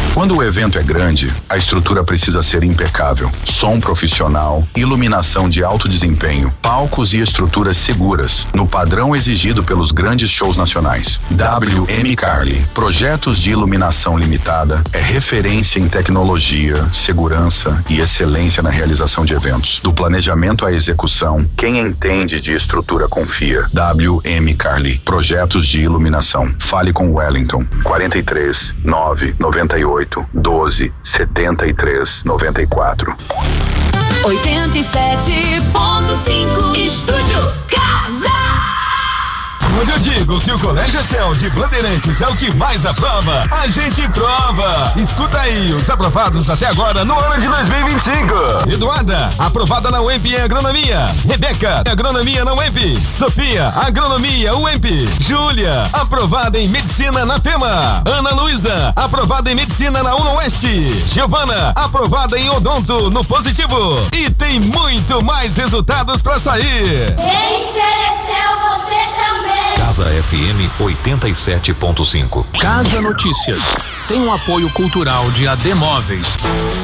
Quando o evento é grande, a estrutura precisa ser impecável. Som profissional, iluminação de alto desempenho, palcos e estruturas seguras, no padrão exigido pelos grandes shows nacionais. WM Carli, projetos de iluminação limitada, é referência em tecnologia, segurança e excelência na realização de eventos. Do planejamento à execução, quem entende de estrutura confia. WM Carli, projetos de iluminação. Fale com Wellington. 43 998 12 73 94. 87.5 Estúdio Casa. Quando eu digo que o Colégio Céu de Bandeirantes é o que mais aprova, a gente prova. Escuta aí os aprovados até agora no ano de 2025. Eduarda, aprovada na UEMP em Agronomia. Rebeca, Agronomia na UEMP. Sofia, Agronomia UEMP. Júlia, aprovada em Medicina na FEMA. Ana Luísa, aprovada em Medicina na UNOeste. Giovana, aprovada em Odonto no Positivo. E tem muito mais resultados pra sair. Quem mereceu você também. Casa FM 87.5. Casa Notícias. Tem um apoio cultural de AD Móveis.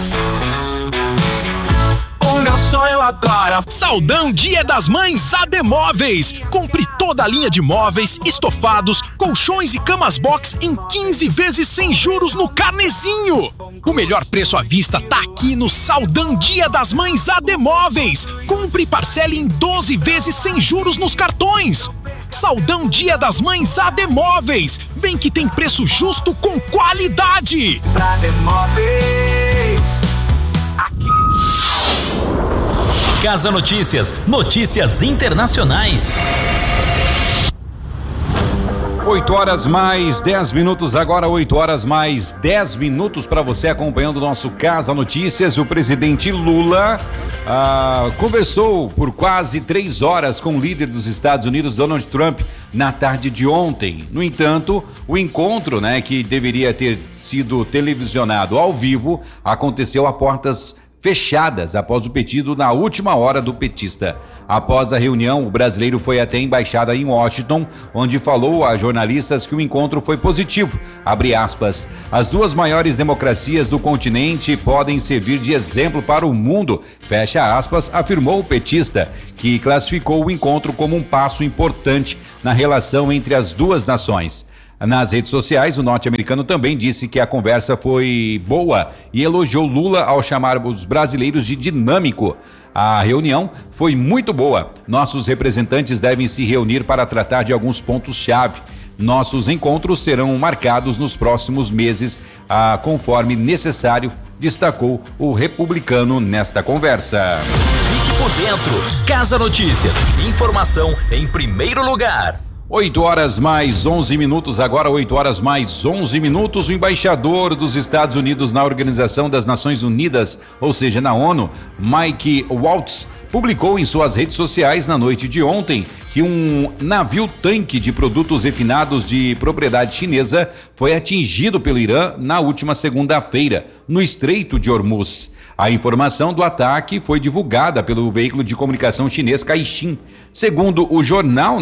O meu sonho agora. Saldão Dia das Mães AD Móveis. Compre toda a linha de móveis, estofados, colchões e camas box em 15 vezes sem juros no Carnezinho. O melhor preço à vista tá aqui no Saldão Dia das Mães AD Móveis. Compre e parcele em 12 vezes sem juros nos cartões. Saldão Dia das Mães AD Móveis. Vem que tem preço justo com qualidade. Pra AD Móveis. Aqui. Casa Notícias. Notícias internacionais. 8 horas mais 10 minutos, agora 8 horas mais 10 minutos para você acompanhando o nosso Casa Notícias. O presidente Lula conversou por quase 3 horas com o líder dos Estados Unidos, Donald Trump, na tarde de ontem. No entanto, o encontro, que deveria ter sido televisionado ao vivo, aconteceu a portas fechadas após o pedido na última hora do petista. Após a reunião, o brasileiro foi até a embaixada em Washington, onde falou a jornalistas que o encontro foi positivo. Abre aspas. As duas maiores democracias do continente podem servir de exemplo para o mundo. Fecha aspas, afirmou o petista, que classificou o encontro como um passo importante na relação entre as duas nações. Nas redes sociais, o norte-americano também disse que a conversa foi boa e elogiou Lula ao chamar os brasileiros de dinâmico. A reunião foi muito boa. Nossos representantes devem se reunir para tratar de alguns pontos-chave. Nossos encontros serão marcados nos próximos meses, conforme necessário, destacou o republicano nesta conversa. Fique por dentro. Casa Notícias. Informação em primeiro lugar. 8 horas mais 11 minutos, agora 8 horas mais 11 minutos, o embaixador dos Estados Unidos na Organização das Nações Unidas, ou seja, na ONU, Mike Waltz, publicou em suas redes sociais na noite de ontem que um navio-tanque de produtos refinados de propriedade chinesa foi atingido pelo Irã na última segunda-feira, no Estreito de Hormuz. A informação do ataque foi divulgada pelo veículo de comunicação chinês Caixin. Segundo o jornal,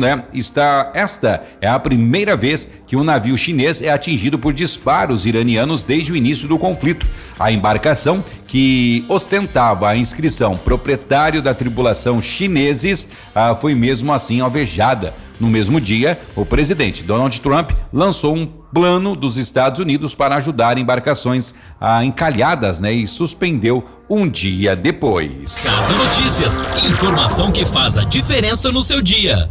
esta é a primeira vez que um navio chinês é atingido por disparos iranianos desde o início do conflito. A embarcação, que ostentava a inscrição proprietário da tripulação chineses, foi mesmo assim alvejada. No mesmo dia, o presidente Donald Trump lançou um plano dos Estados Unidos para ajudar embarcações encalhadas, e suspendeu um dia depois. Casa Notícias, informação que faz a diferença no seu dia.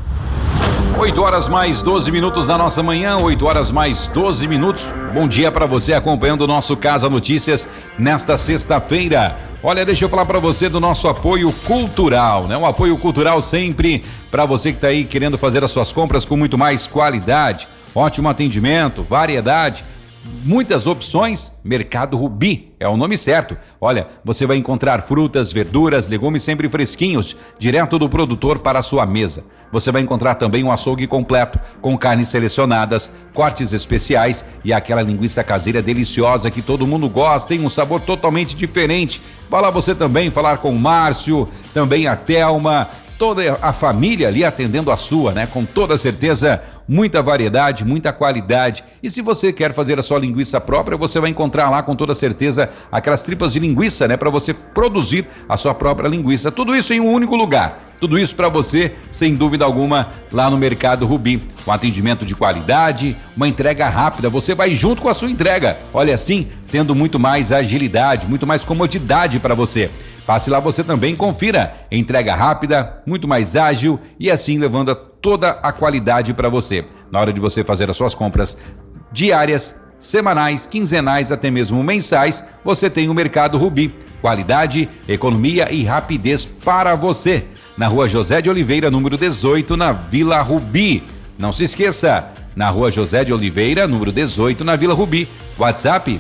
8 horas mais 12 minutos na nossa manhã, 8 horas mais 12 minutos. Bom dia para você acompanhando o nosso Casa Notícias nesta sexta-feira. Olha, deixa eu falar para você do nosso apoio cultural, Um apoio cultural sempre para você que está aí querendo fazer as suas compras com muito mais qualidade, ótimo atendimento, variedade, muitas opções. Mercado Rubi é o nome certo. Olha, você vai encontrar frutas, verduras, legumes sempre fresquinhos, direto do produtor para a sua mesa. Você vai encontrar também um açougue completo, com carnes selecionadas, cortes especiais e aquela linguiça caseira deliciosa que todo mundo gosta, tem um sabor totalmente diferente. Vai lá você também falar com o Márcio, também a Thelma, toda a família ali atendendo a sua, com toda certeza Muita variedade, muita qualidade. E se você quer fazer a sua linguiça própria, você vai encontrar lá com toda certeza aquelas tripas de linguiça, né, para você produzir a sua própria linguiça. Tudo isso em um único lugar. Tudo isso para você, sem dúvida alguma, lá no Mercado Rubi. Com atendimento de qualidade, uma entrega rápida, você vai junto com a sua entrega. Olha assim, tendo muito mais agilidade, muito mais comodidade para você. Passe lá você também, confira. Entrega rápida, muito mais ágil e assim levando toda a qualidade para você. Na hora de você fazer as suas compras diárias, semanais, quinzenais, até mesmo mensais, você tem o Mercado Rubi. Qualidade, economia e rapidez para você. Na Rua José de Oliveira, número 18, na Vila Rubi. Não se esqueça, na Rua José de Oliveira, número 18, na Vila Rubi. WhatsApp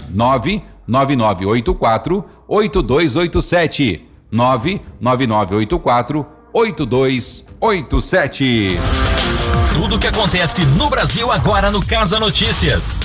99984-8287. 99984-8287. Tudo o que acontece no Brasil agora no Casa Notícias.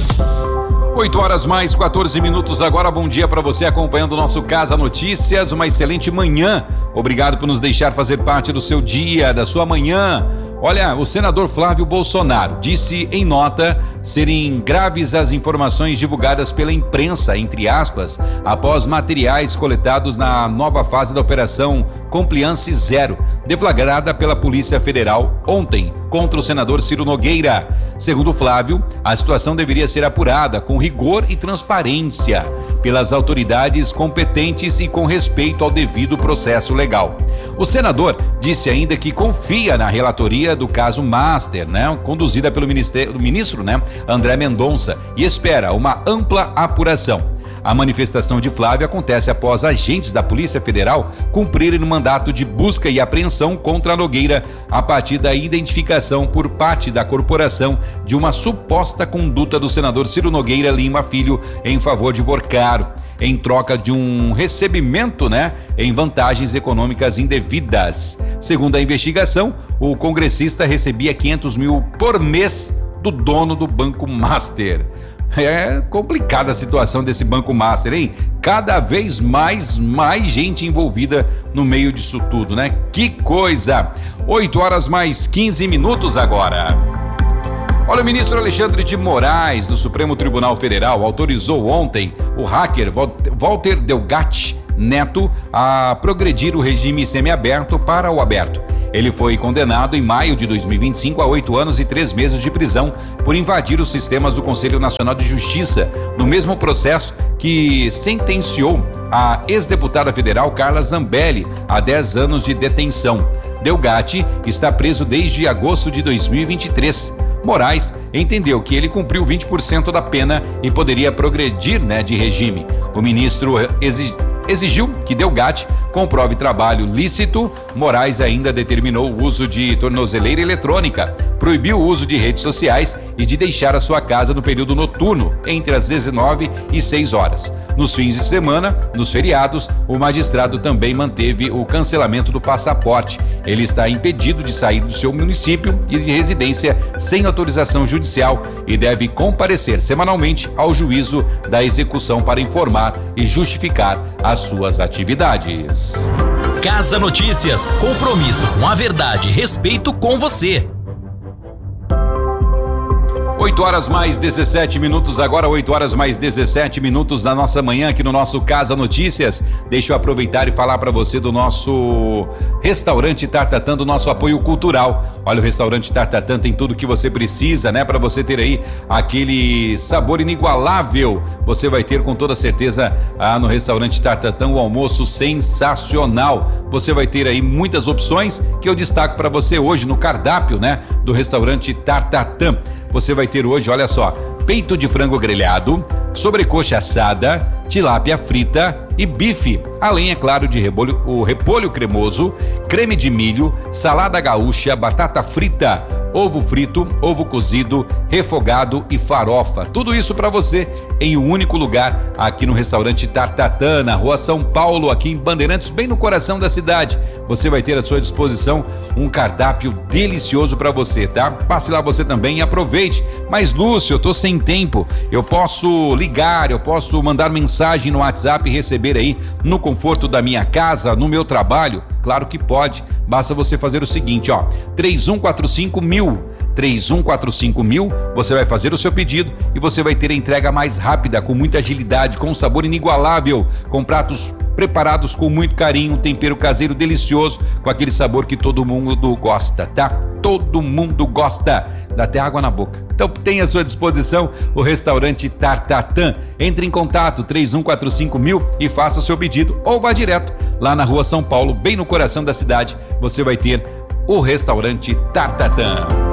8 mais 14 minutos agora. Bom dia para você acompanhando o nosso Casa Notícias. Uma excelente manhã. Obrigado por nos deixar fazer parte do seu dia, da sua manhã. Olha, o senador Flávio Bolsonaro disse em nota serem graves as informações divulgadas pela imprensa, entre aspas, após materiais coletados na nova fase da Operação Compliance Zero, deflagrada pela Polícia Federal ontem contra o senador Ciro Nogueira. Segundo Flávio, a situação deveria ser apurada com rigor e transparência pelas autoridades competentes e com respeito ao devido processo legal. O senador disse ainda que confia na relatoria do caso Master, conduzida pelo ministro André Mendonça, e espera uma ampla apuração. A manifestação de Flávio acontece após agentes da Polícia Federal cumprirem o mandato de busca e apreensão contra Nogueira a partir da identificação por parte da corporação de uma suposta conduta do senador Ciro Nogueira Lima Filho em favor de Vorcaro, em troca de um recebimento, em vantagens econômicas indevidas. Segundo a investigação, o congressista recebia 500 mil por mês do dono do Banco Master. É complicada a situação desse Banco Master, hein? Cada vez mais gente envolvida no meio disso tudo, né? Que coisa! 8 mais 15 minutos agora. Olha, o ministro Alexandre de Moraes, do Supremo Tribunal Federal, autorizou ontem o hacker Walter Delgatti Neto a progredir o regime semiaberto para o aberto. Ele foi condenado em maio de 2025 a 8 anos e 3 meses de prisão por invadir os sistemas do Conselho Nacional de Justiça, no mesmo processo que sentenciou a ex-deputada federal Carla Zambelli a 10 anos de detenção. Delgatti está preso desde agosto de 2023. Moraes entendeu que ele cumpriu 20% da pena e poderia progredir, de regime. O ministro exigiu que Delgatti comprove trabalho lícito. Moraes ainda determinou o uso de tornozeleira eletrônica, proibiu o uso de redes sociais e de deixar a sua casa no período noturno, entre as 19 e 6 horas. Nos fins de semana, nos feriados, o magistrado também manteve o cancelamento do passaporte. Ele está impedido de sair do seu município e de residência sem autorização judicial e deve comparecer semanalmente ao juízo da execução para informar e justificar as suas atividades. Casa Notícias, compromisso com a verdade e respeito com você. 8 mais 17 minutos agora, 8 mais 17 minutos da nossa manhã aqui no nosso Casa Notícias. Deixa eu aproveitar e falar para você do nosso Restaurante Tartatã, do nosso apoio cultural. Olha, o Restaurante Tartatã tem tudo que você precisa, para você ter aí aquele sabor inigualável. Você vai ter com toda certeza no Restaurante Tartatã um almoço sensacional. Você vai ter aí muitas opções que eu destaco para você hoje no cardápio, do Restaurante Tartatã. Você vai ter hoje, olha só, peito de frango grelhado, sobrecoxa assada, tilápia frita e bife. Além, é claro, de o repolho cremoso, creme de milho, salada gaúcha, batata frita, ovo frito, ovo cozido, refogado e farofa. Tudo isso para você em um único lugar aqui no Restaurante Tartatã, na Rua São Paulo, aqui em Bandeirantes, bem no coração da cidade. Você vai ter à sua disposição um cardápio delicioso para você, tá? Passe lá você também e aproveite. Mas, Lúcio, eu tô sem tempo. Eu posso ligar, eu posso mandar mensagem no WhatsApp e receber aí no conforto da minha casa, no meu trabalho? Claro que pode. Basta você fazer o seguinte, 3145 1000. 3145.000, você vai fazer o seu pedido e você vai ter a entrega mais rápida, com muita agilidade, com um sabor inigualável, com pratos preparados com muito carinho, um tempero caseiro delicioso, com aquele sabor que todo mundo gosta, tá? Todo mundo gosta, dá até água na boca. Então tem à sua disposição o restaurante Tartatã. Entre em contato 3145.000 e faça o seu pedido, ou vá direto lá na Rua São Paulo, bem no coração da cidade, você vai ter o restaurante Tartatã.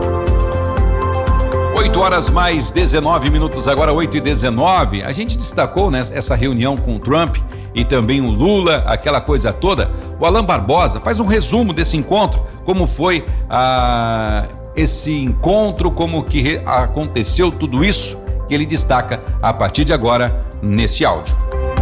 8 horas mais 19 minutos, agora 8h19. A gente destacou, né, essa reunião com o Trump e também o Lula, aquela coisa toda. O Alan Barbosa faz um resumo desse encontro, como foi esse encontro, como que aconteceu tudo isso, que ele destaca a partir de agora nesse áudio.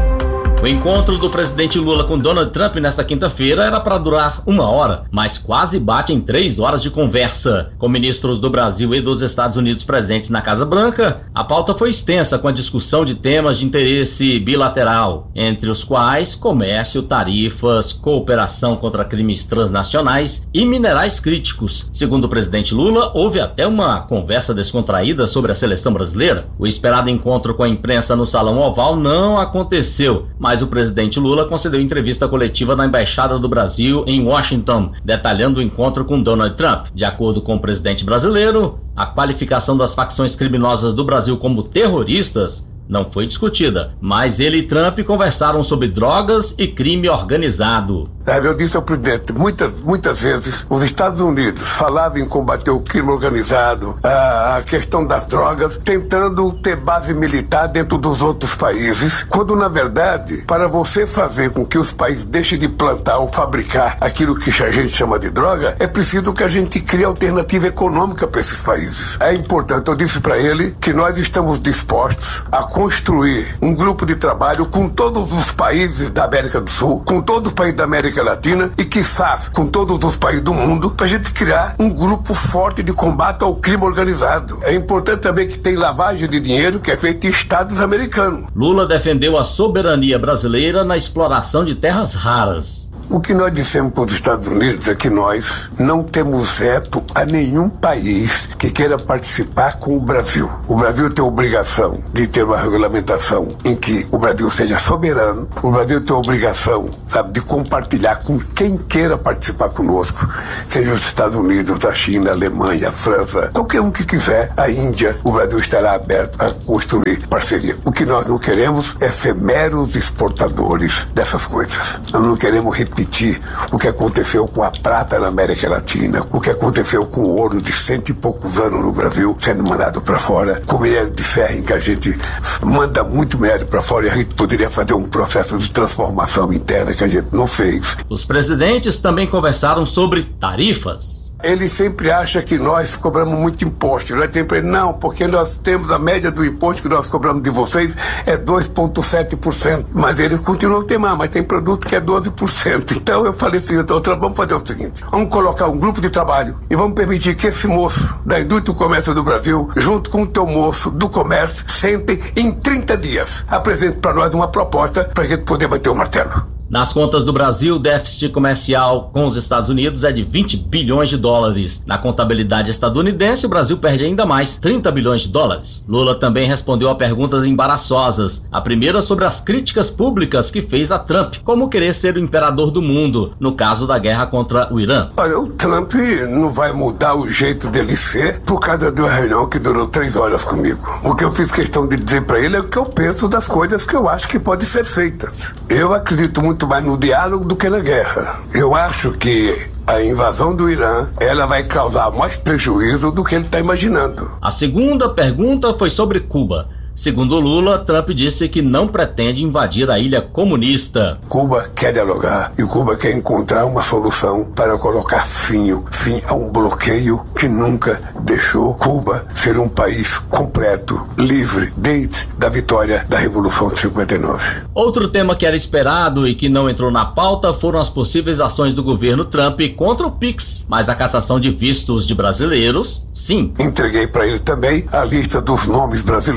O encontro do presidente Lula com Donald Trump nesta quinta-feira era para durar 1 hora, mas quase bate em 3 horas de conversa. Com ministros do Brasil e dos Estados Unidos presentes na Casa Branca, a pauta foi extensa, com a discussão de temas de interesse bilateral, entre os quais comércio, tarifas, cooperação contra crimes transnacionais e minerais críticos. Segundo o presidente Lula, houve até uma conversa descontraída sobre a seleção brasileira. O esperado encontro com a imprensa no Salão Oval não aconteceu, mas o presidente Lula concedeu entrevista coletiva na Embaixada do Brasil em Washington, detalhando o encontro com Donald Trump. De acordo com o presidente brasileiro, a qualificação das facções criminosas do Brasil como terroristas não foi discutida, mas ele e Trump conversaram sobre drogas e crime organizado. Eu disse ao presidente, muitas vezes os Estados Unidos falavam em combater o crime organizado, a questão das drogas, tentando ter base militar dentro dos outros países, quando na verdade, para você fazer com que os países deixem de plantar ou fabricar aquilo que a gente chama de droga, é preciso que a gente crie alternativa econômica para esses países. É importante, eu disse para ele que nós estamos dispostos a construir um grupo de trabalho com todos os países da América do Sul, com todos os países da América Latina e, quizás, com todos os países do mundo, para a gente criar um grupo forte de combate ao crime organizado. É importante também que tem lavagem de dinheiro que é feita em estados americanos. Lula defendeu a soberania brasileira na exploração de terras raras. O que nós dissemos para os Estados Unidos é que nós não temos veto a nenhum país que queira participar com o Brasil. O Brasil tem a obrigação de ter uma regulamentação em que o Brasil seja soberano. O Brasil tem a obrigação, de compartilhar com quem queira participar conosco, seja os Estados Unidos, a China, a Alemanha, a França, qualquer um que quiser, a Índia. O Brasil estará aberto a construir parceria. O que nós não queremos é ser meros exportadores dessas coisas. Nós não queremos repetir o que aconteceu com a prata na América Latina, o que aconteceu com o ouro de 100 e poucos anos no Brasil, sendo mandado para fora, com minério de ferro, em que a gente manda muito minério para fora e a gente poderia fazer um processo de transformação interna que a gente não fez. Os presidentes também conversaram sobre tarifas. Ele sempre acha que nós cobramos muito imposto. Nós temos para ele, não, porque nós temos a média do imposto que nós cobramos de vocês é 2,7%. Mas eles continuam a ter mais, mas tem produto que é 12%. Então eu falei assim, doutor, vamos fazer o seguinte, vamos colocar um grupo de trabalho e vamos permitir que esse moço da indústria do comércio do Brasil, junto com o teu moço do comércio, sentem em 30 dias. Apresente para nós uma proposta para a gente poder bater o martelo. Nas contas do Brasil, o déficit comercial com os Estados Unidos é de 20 bilhões de dólares. Na contabilidade estadunidense, o Brasil perde ainda mais, 30 bilhões de dólares. Lula também respondeu a perguntas embaraçosas. A primeira sobre as críticas públicas que fez a Trump, como querer ser o imperador do mundo, no caso da guerra contra o Irã. Olha, o Trump não vai mudar o jeito dele ser por causa de uma reunião que durou 3 horas comigo. O que eu fiz questão de dizer para ele é o que eu penso das coisas que eu acho que podem ser feitas. Eu acredito muito mais no diálogo do que na guerra. Eu acho que a invasão do Irã, ela vai causar mais prejuízo do que ele está imaginando. A segunda pergunta foi sobre Cuba. Segundo Lula, Trump disse que não pretende invadir a ilha comunista. Cuba quer dialogar e Cuba quer encontrar uma solução para colocar fim a um bloqueio que nunca deixou Cuba ser um país completo, livre, desde a vitória da Revolução de 59. Outro tema que era esperado e que não entrou na pauta foram as possíveis ações do governo Trump contra o PIX, mas a cassação de vistos de brasileiros, sim. Entreguei para ele também a lista dos nomes brasileiros que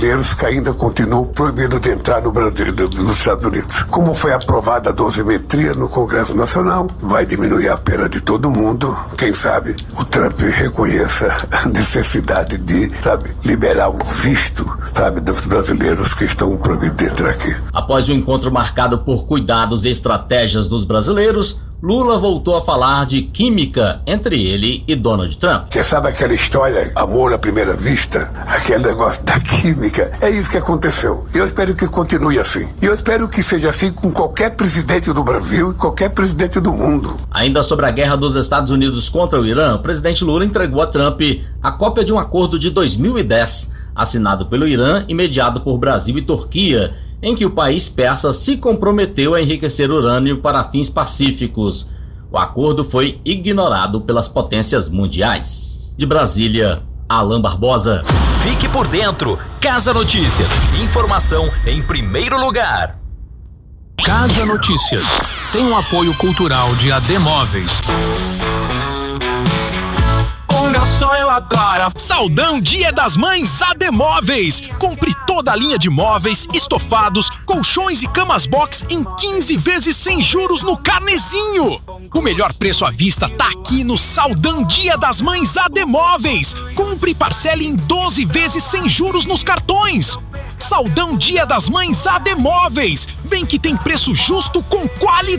ainda continuam proibidos de entrar no Brasil, nos Estados Unidos. Como foi aprovada a dosimetria no Congresso Nacional, vai diminuir a pena de todo mundo. Quem sabe o Trump reconheça a necessidade de, liberar o visto, dos brasileiros que estão proibidos de entrar aqui. Após o encontro marcado por cuidados e estratégias dos brasileiros, Lula voltou a falar de química entre ele e Donald Trump. Você sabe aquela história, amor à primeira vista? Aquele negócio da química? É isso que aconteceu. E eu espero que continue assim. E eu espero que seja assim com qualquer presidente do Brasil e qualquer presidente do mundo. Ainda sobre a guerra dos Estados Unidos contra o Irã, o presidente Lula entregou a Trump a cópia de um acordo de 2010, assinado pelo Irã e mediado por Brasil e Turquia, em que o país persa se comprometeu a enriquecer urânio para fins pacíficos. O acordo foi ignorado pelas potências mundiais. De Brasília, Alain Barbosa. Fique por dentro. Casa Notícias. Informação em primeiro lugar. Casa Notícias. Tem um apoio cultural de AD Móveis. O meu sonho agora. Saudão Dia das Mães AD Móveis. Compre toda a linha de móveis, estofados, colchões e camas box em 15 vezes sem juros no Carnezinho. O melhor preço à vista tá aqui no Saudão Dia das Mães AD Móveis. Compre e parcele em 12 vezes sem juros nos cartões. Saudão Dia das Mães AD Móveis. Vem que tem preço justo com qualidade.